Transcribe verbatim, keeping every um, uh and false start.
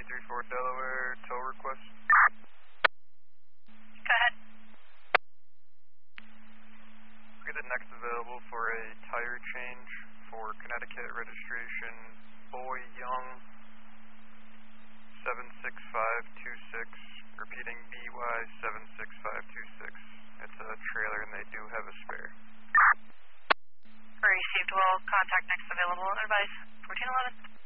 three four Delaware, tow request. Go ahead. Get the next available for a tire change for Connecticut registration Boy Young seven six five two six, repeating B Y seven six five two six. It's a trailer and they do have a spare. Received. Will contact next available. Advice fourteen eleven.